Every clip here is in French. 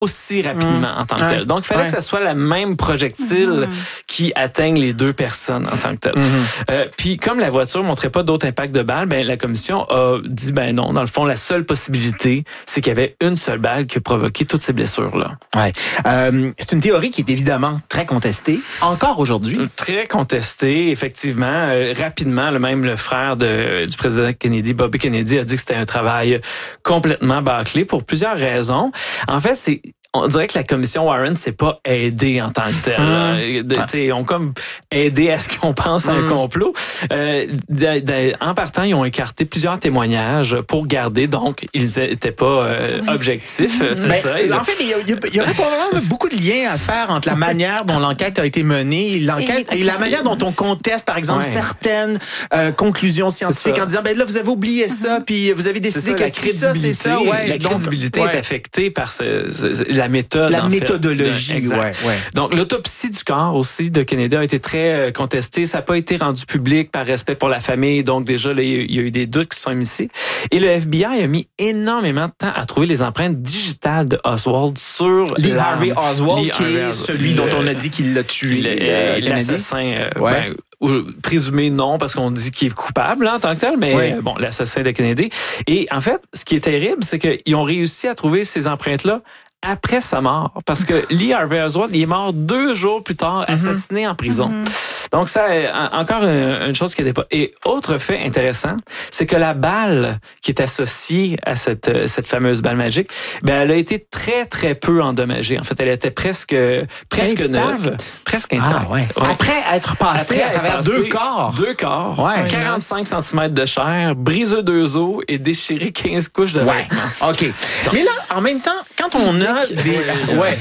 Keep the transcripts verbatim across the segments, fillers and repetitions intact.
aussi rapidement mmh. en tant que tel. Donc, il fallait ouais. que ça soit la même projectile mmh. qui atteigne les deux personnes en tant que tel. Mmh. Euh, puis, comme la voiture montrait pas d'autres impacts de balles, ben la commission a dit, ben non, dans le fond, la seule possibilité, c'est qu'il y avait une seule balle qui a provoqué toutes ces blessures-là. Ouais. Euh, c'est une théorie qui est évidemment très contestée, encore aujourd'hui. Très contestée, effectivement. Euh, rapidement, le même le frère de, du président Kennedy, Bobby Kennedy, a dit que c'était un travail complètement bâclé pour plusieurs raisons. En fait, c'est on dirait que la commission Warren s'est pas aidée en tant que telle. Mmh. De, ah. Ils ont comme aidé à ce qu'on pense à un mmh. complot. Euh, de, de, en partant, ils ont écarté plusieurs témoignages pour garder, donc ils étaient pas euh, objectifs. Mmh. Ben, ça. En fait, il y, a, il y aurait probablement beaucoup de liens à faire entre la manière dont l'enquête a été menée, l'enquête et, et la manière dont on conteste, par exemple, ouais. certaines euh, conclusions scientifiques en disant, ben là, vous avez oublié ça, mmh. puis vous avez décidé ça, que la c'est ça, c'est ça. Ouais, la donc, crédibilité ouais. est affectée par ce, ce, la méthode. La en méthodologie, fait. ouais, ouais. Donc, l'autopsie du corps aussi de Kennedy a été très contestée. Ça n'a pas été rendu public par respect pour la famille. Donc, déjà, là, il y a eu des doutes qui sont émis. Et le F B I a mis énormément de temps à trouver les empreintes digitales de Oswald sur Lee Harvey Oswald, Lee qui Harvey est Oswald. celui le, dont on a dit qu'il l'a tué. Le, l'assassin, euh, ouais. ben, présumé non, parce qu'on dit qu'il est coupable là, en tant que tel, mais oui. bon, l'assassin de Kennedy. Et en fait, ce qui est terrible, c'est qu'ils ont réussi à trouver ces empreintes-là après sa mort, parce que Lee Harvey Oswald, il est mort deux jours plus tard, assassiné mm-hmm. en prison. Mm-hmm. Donc ça, encore une chose qui n'était pas. Et autre fait intéressant, c'est que la balle qui est associée à cette cette fameuse balle magique, ben elle a été très très peu endommagée. En fait, elle était presque presque intact. neuve, presque intacte. Ah, ouais. Ouais. Après être passée à travers deux corps, deux corps, ouais. quarante-cinq centimètres de chair, brisé deux os et déchiré quinze couches de ouais. vêtements. Ok. Donc, mais là, en même temps, quand on a des, ouais. ouais.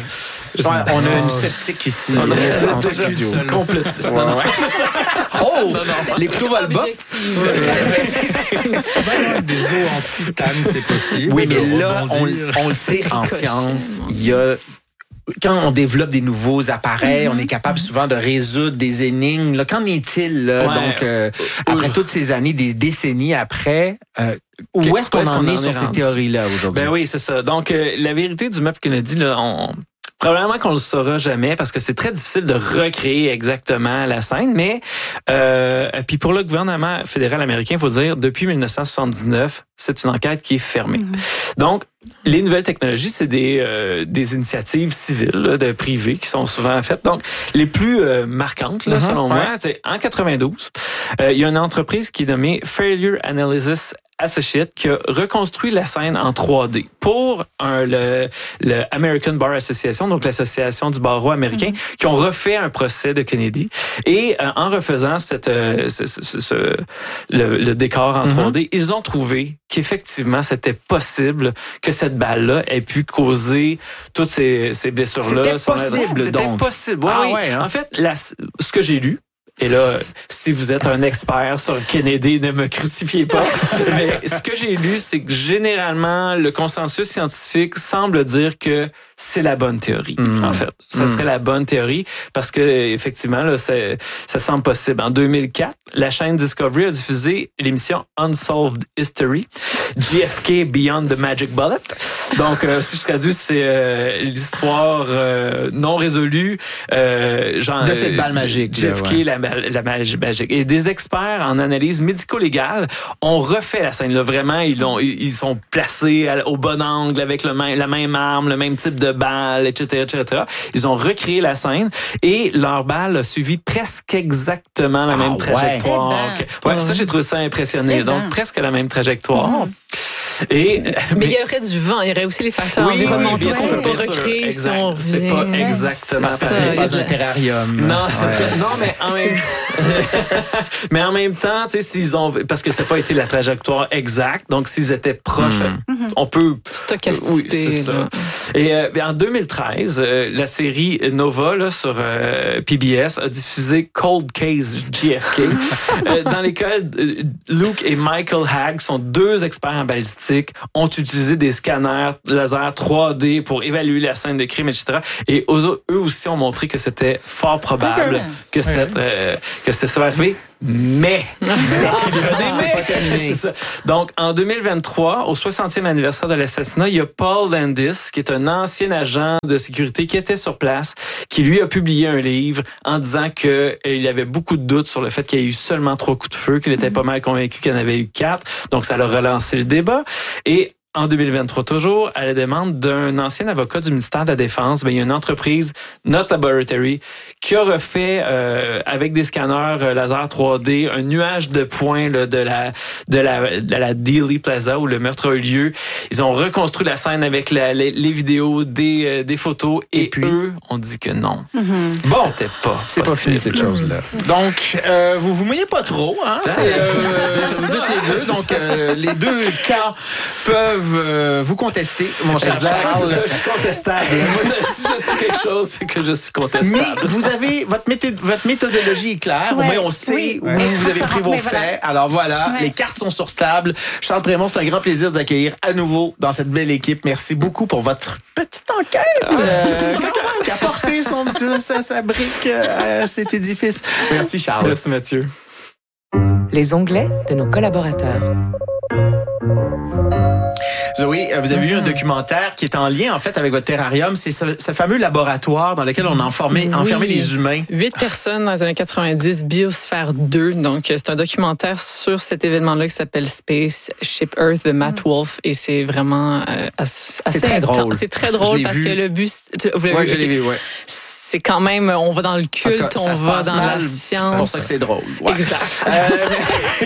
On a une sceptique ici. On a en studio. Complotiste. Ouais, ouais. Oh! Non, non, les couteaux volent bas. Des os en titane, c'est possible. Oui, mais là, on, on le sait en science, il y a... Quand on développe des nouveaux appareils, mm-hmm. on est capable souvent de résoudre des énigmes. Là, qu'en est-il? Là? Ouais. Donc, euh, après toutes ces années, des décennies après... Euh, Où est-ce qu'on, est-ce qu'on en est, est sur ces théories-là aujourd'hui? Ben oui, c'est ça. Donc, euh, la vérité du meurtre Kennedy, là, on... probablement qu'on le saura jamais parce que c'est très difficile de recréer exactement la scène. Mais euh, puis pour le gouvernement fédéral américain, il faut dire depuis dix-neuf cent soixante-dix-neuf, c'est une enquête qui est fermée. Mmh. Donc, les nouvelles technologies, c'est des euh, des initiatives civiles là, de privées qui sont souvent faites. Donc, les plus euh, marquantes, là, mmh, selon ouais. moi, c'est en quatre-vingt-douze, euh, il y a une entreprise qui est nommée Failure Analysis Associate qui a reconstruit la scène en trois D pour un, le, le American Bar Association, donc l'association du barreau américain, mm-hmm. qui ont refait un procès de Kennedy. Et euh, en refaisant cette, euh, ce, ce, ce, le, le décor en mm-hmm. trois D, ils ont trouvé qu'effectivement, c'était possible que cette balle-là ait pu causer toutes ces, ces blessures-là. C'était possible, C'était donc. possible, oui. Ah, oui. ouais, hein? En fait, la, ce que j'ai lu, et là, si vous êtes un expert sur Kennedy, ne me crucifiez pas. Mais ce que j'ai lu, c'est que généralement, le consensus scientifique semble dire que c'est la bonne théorie, mmh. en fait. Ça mmh. serait la bonne théorie parce que effectivement, là, c'est, ça semble possible. En deux mille quatre, la chaîne Discovery a diffusé l'émission Unsolved History, J F K Beyond the Magic Bullet. Donc, euh, si je traduis, c'est euh, l'histoire euh, non résolue euh, genre, de cette balle magique. J F K, ouais. la, la magie magique. Et des experts en analyse médico-légale ont refait la scène. Là. Vraiment, ils, l'ont, ils sont placés au bon angle avec le même, la même arme, le même type de balle, et cetera, et cetera. Ils ont recréé la scène et leur balle a suivi presque exactement la ah, même trajectoire. Ouais, que, ouais, ça, j'ai trouvé ça impressionnant. Eh ben. Donc, presque la même trajectoire. Mm-hmm. Et, mais, mais il y aurait du vent, il y aurait aussi les facteurs oui, environnementaux oui, qu'on ne peut pas sûr, recréer exact. si on C'est pas exactement c'est ça. C'est pas un terrarium. Non, c'est non, mais en même mais en même temps, tu sais, s'ils ont parce que ça n'a pas été la trajectoire exacte, donc s'ils étaient proches, mm. on peut stochasticité. Oui, c'est ça. Et euh, en deux mille treize, euh, la série Nova là sur euh, P B S a diffusé Cold Case J F K, euh, dans lesquels euh, Luke et Michael Hagg sont deux experts en balistique, ont utilisé des scanners laser trois D pour évaluer la scène de crime, et cetera. Et eux aussi ont montré que c'était fort probable okay. que, cette, euh, que ça soit arrivé Mais, mais c'est ça. Donc, en deux mille vingt-trois, au soixantième anniversaire de l'assassinat, il y a Paul Landis, qui est un ancien agent de sécurité qui était sur place, qui lui a publié un livre en disant que il avait beaucoup de doutes sur le fait qu'il y ait eu seulement trois coups de feu, qu'il était pas mal convaincu qu'il y en avait eu quatre. Donc, ça a relancé le débat. Et en deux mille vingt-trois, toujours, à la demande d'un ancien avocat du ministère de la Défense, ben, il y a une entreprise, Not Laboratory, qui a refait, euh, avec des scanners euh, laser trois D, un nuage de points là, de la de la de la Dealey Plaza où le meurtre a eu lieu. Ils ont reconstruit la scène avec la, les, les vidéos, des euh, des photos, et, et puis, eux ont dit que non. Mm-hmm. Bon, c'était pas c'est possible. Pas fini cette chose-là. Mm-hmm. Donc, euh, vous vous mouillez pas trop, hein? C'est, euh, vous dites les deux, donc euh, les deux cas peuvent Euh, vous contester, mon cher Charles. Je suis contestable. Moi, si je suis quelque chose, c'est que je suis contestable. Mais vous avez, votre, méthode, votre méthodologie est claire. Ouais. Au moins, on sait oui. où ouais. vous avez pris vos faits. Voilà. Alors voilà, ouais. les cartes sont sur table. Charles Prémont, c'est un grand plaisir de vous accueillir à nouveau dans cette belle équipe. Merci beaucoup pour votre petite enquête. Euh, quand même, qui a porté son, sa, sa brique à cet édifice. Merci, Charles. Merci, Mathieu. Les onglets de nos collaborateurs. Zoé, vous avez vu un documentaire qui est en lien, en fait, avec votre terrarium. C'est ce, ce fameux laboratoire dans lequel on a enfermé, oui. enfermé les humains. Huit personnes dans les années quatre-vingt-dix, Biosphère deux. Donc, c'est un documentaire sur cet événement-là qui s'appelle Spaceship Earth de Matt Wolf. Et c'est vraiment euh, assez C'est très intense. drôle. C'est très drôle parce vu. que le but... Tu, vous l'avez ouais, vu? je l'ai vu, ouais. C'est quand même, on va dans le culte, cas, on va dans mal, la science. C'est pour ça que c'est drôle. Ouais. Exact. Euh,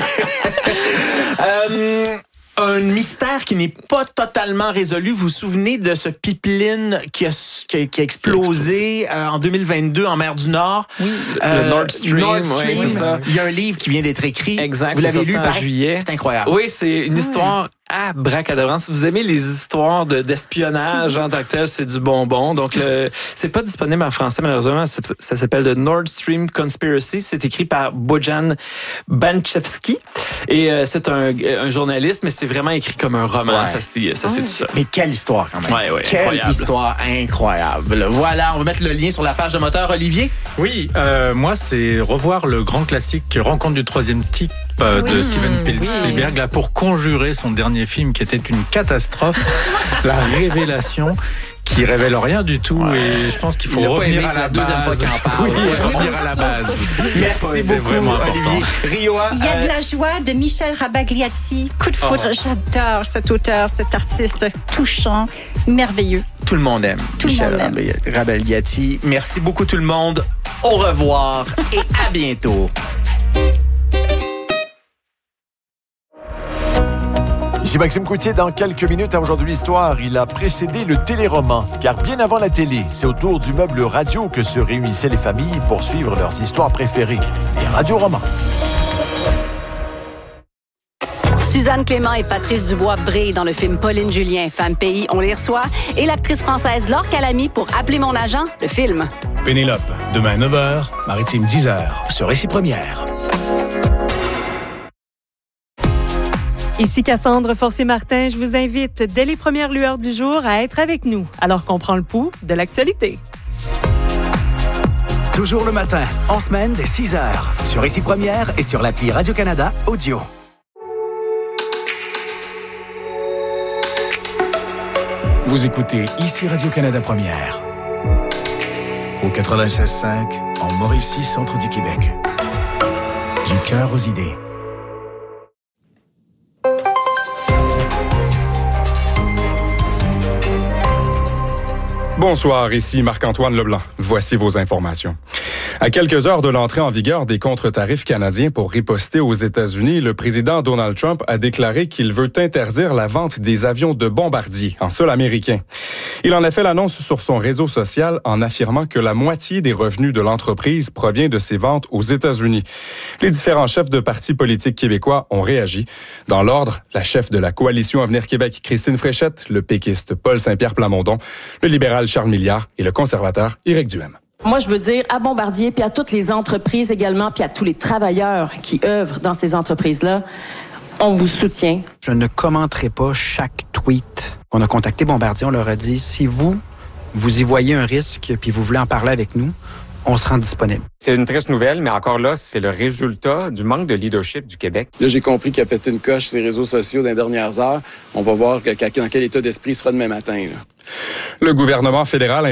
euh, un mystère qui n'est pas totalement résolu. Vous vous souvenez de ce pipeline qui a, qui a, qui a explosé euh, en deux mille vingt-deux en mer du Nord? Oui, euh, le Nord Stream. Nord Stream. Oui, c'est ça. Il y a un livre qui vient d'être écrit. Exact. Vous l'avez lu en juillet. C'est incroyable. Oui, c'est une histoire abracadabrante. Si vous aimez les histoires de, d'espionnage en tant que tel, c'est du bonbon. Donc, le, c'est pas disponible en français, malheureusement. Ça, ça s'appelle The Nord Stream Conspiracy. C'est écrit par Bojan Banchevski. Et euh, c'est un, un journaliste, mais c'est vraiment écrit comme un roman. Ouais. Ça, c'est, ça, c'est tout ça. Mais quelle histoire, quand même. Ouais, ouais, quelle incroyable. histoire incroyable. Voilà, on va mettre le lien sur la page de Moteur. Olivier? Oui, euh, moi, c'est revoir le grand classique Rencontre du troisième type euh, oui, de Steven Spielberg, oui. là, pour conjurer son dernier film qui était une catastrophe, La Révélation, qui révèle rien du tout. Ouais. Et je pense qu'il faut revenir à la, la deuxième fois qu'il en parle. Oui, ouais, revenir à la base. Merci c'est beaucoup, Olivier. Rioa, il y a de la joie de Michel Rabagliati. Coup de foudre, oh. J'adore cet auteur, cet artiste touchant, merveilleux. Tout le monde aime tout Michel le monde aime. Rabagliati. Merci beaucoup tout le monde. Au revoir et à bientôt. Ici Maxime Coutier, dans quelques minutes à Aujourd'hui l'Histoire, il a précédé le téléroman, car bien avant la télé, c'est autour du meuble radio que se réunissaient les familles pour suivre leurs histoires préférées, les radioromans. Suzanne Clément et Patrice Dubois brillent dans le film Pauline Julien, Femme Pays, on les reçoit, et l'actrice française Laure Calamy pour Appeler mon agent, le film. Pénélope, demain neuf heures, Maritime dix heures, sur Récit Première. Ici Cassandre Forcé-Martin, je vous invite dès les premières lueurs du jour à être avec nous, alors qu'on prend le pouls de l'actualité. Toujours le matin, en semaine dès six heures, sur Récit Première et sur l'appli Radio-Canada Audio. Vous écoutez ici Radio-Canada Première. Au quatre-vingt-seize cinq, en Mauricie, centre du Québec. Du cœur aux idées. Bonsoir, ici Marc-Antoine Leblanc. Voici vos informations. À quelques heures de l'entrée en vigueur des contre-tarifs canadiens pour riposter aux États-Unis, le président Donald Trump a déclaré qu'il veut interdire la vente des avions de Bombardier en sol américain. Il en a fait l'annonce sur son réseau social en affirmant que la moitié des revenus de l'entreprise provient de ses ventes aux États-Unis. Les différents chefs de partis politiques québécois ont réagi. Dans l'ordre, la chef de la coalition Avenir Québec, Christine Fréchette, le péquiste Paul Saint-Pierre Plamondon, le libéral Charles Milliard et le conservateur Éric Duhem. Moi, je veux dire à Bombardier, puis à toutes les entreprises également, puis à tous les travailleurs qui œuvrent dans ces entreprises-là, on vous soutient. Je ne commenterai pas chaque tweet. On a contacté Bombardier, on leur a dit, si vous, vous y voyez un risque, puis vous voulez en parler avec nous, on se rend disponible. C'est une triste nouvelle, mais encore là, c'est le résultat du manque de leadership du Québec. Là, j'ai compris qu'il a pété une coche sur les réseaux sociaux dans les dernières heures. On va voir dans quel état d'esprit il sera demain matin. Là. Le gouvernement fédéral